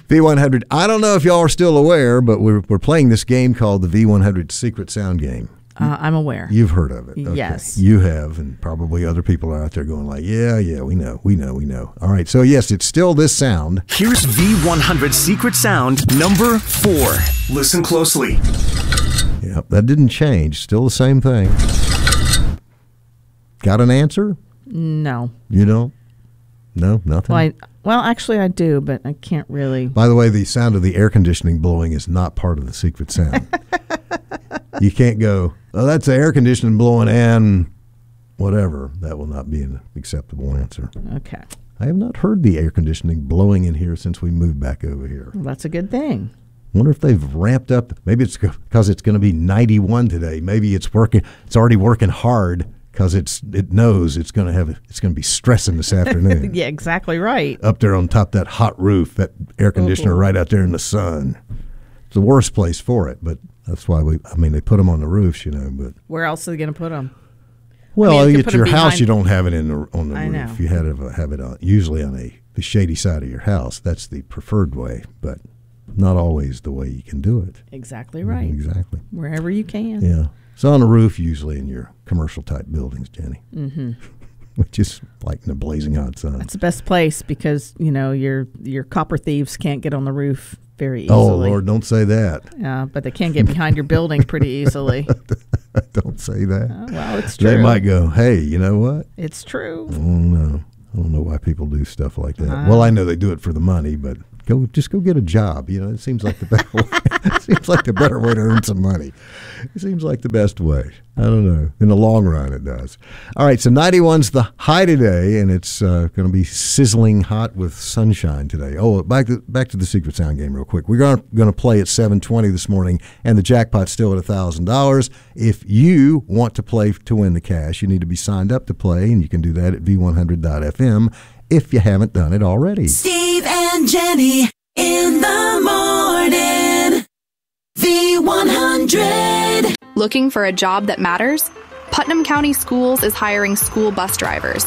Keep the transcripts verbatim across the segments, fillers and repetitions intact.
V one hundred. I don't know if y'all are still aware, but we're we're playing this game called the V one hundred Secret Sound Game. Uh, I'm aware. You've heard of it. Okay. Yes. You have, and probably other people are out there going like, yeah, yeah, we know, we know, we know. All right, so yes, it's still this sound. Here's V one hundred Secret Sound number four. Listen closely. Yep, that didn't change. Still the same thing. Got an answer? No. You don't? No, nothing? Well, I, well, actually I do, but I can't really. By the way, the sound of the air conditioning blowing is not part of the secret sound. You can't go, oh, that's the air conditioning blowing and whatever. That will not be an acceptable answer. Okay. I have not heard the air conditioning blowing in here since we moved back over here. Well, that's a good thing. Wonder if they've ramped up. Maybe it's because it's going to be ninety-one today. Maybe it's working. It's already working hard because it's it knows it's going to have it's going to be stressing this afternoon. Yeah, exactly right. Up there on top of that hot roof, that air conditioner Oh. right out there in the sun. It's the worst place for it, but that's why we. I mean, they put them on the roofs, you know. But Where else are they going to put them? well, I mean, you could at put your 'em house, behind- you don't have it in the on the I roof. know. You had to have it on, usually on a the shady side of your house. That's the preferred way, but not always the way you can do it. Exactly right. Exactly. Wherever you can. Yeah. So on the roof, usually in your commercial type buildings, Jenny. Mm-hmm. Which is like in the blazing hot sun. That's the best place because, you know, your your copper thieves can't get on the roof very easily. Oh, Lord, don't say that. Uh, but they can get behind your building pretty easily. Don't say that. Oh, well, it's true. They might go, hey, you know what? It's true. I don't know. I don't know why people do stuff like that. Uh, well, I know they do it for the money, but go just go get a job. You know, it seems like the better way. It seems like the better way to earn some money. It seems like the best way. I don't know. In the long run, it does. All right, so ninety-one's the high today, and it's uh, going to be sizzling hot with sunshine today. Oh, back to back to the Secret Sound game real quick. We're going to play at seven twenty this morning, and the jackpot's still at one thousand dollars. If you want to play to win the cash, you need to be signed up to play, and you can do that at v one hundred dot f m if you haven't done it already. Steve and Jenny in the morning. V one hundred. Looking for a job that matters? Putnam County Schools is hiring school bus drivers.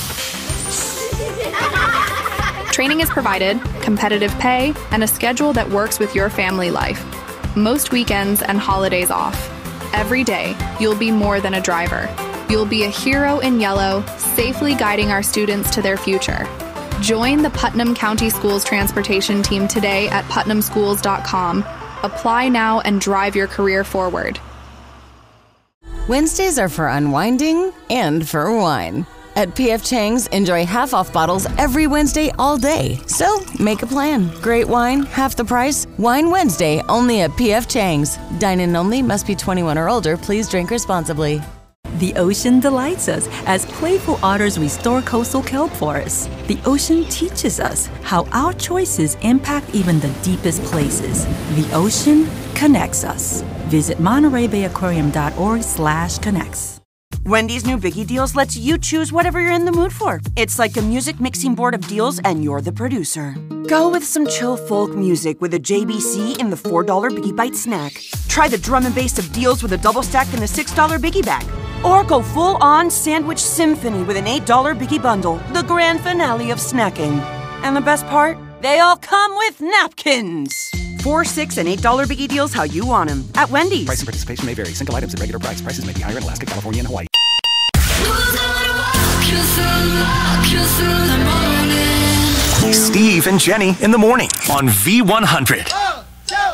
Training is provided, competitive pay, and a schedule that works with your family life. Most weekends and holidays off. Every day, you'll be more than a driver. You'll be a hero in yellow, safely guiding our students to their future. Join the Putnam County Schools transportation team today at putnam schools dot com. Apply now and drive your career forward. Wednesdays are for unwinding and for wine. At P F Chang's, enjoy half-off bottles every Wednesday all day. So, make a plan. Great wine, half the price. Wine Wednesday, only at P F Chang's. Dine-in only, must be twenty-one or older. Please drink responsibly. The ocean delights us as playful otters restore coastal kelp forests. The ocean teaches us how our choices impact even the deepest places. The ocean connects us. Visit Monterey Bay Aquarium dot org slash connects. Wendy's new Biggie Deals lets you choose whatever you're in the mood for. It's like a music mixing board of deals, and you're the producer. Go with some chill folk music with a J B C in the four dollar Biggie Bite snack. Try the drum and bass of deals with a double stack in the six dollar Biggie Bag. Or go full-on sandwich symphony with an eight dollar Biggie Bundle, the grand finale of snacking. And the best part? They all come with napkins. Four, six, and eight dollar Biggie Deals how you want them at Wendy's. Price and participation may vary. Single items at regular price. Prices may be higher in Alaska, California, and Hawaii. Steve and Jenny in the morning on V one hundred.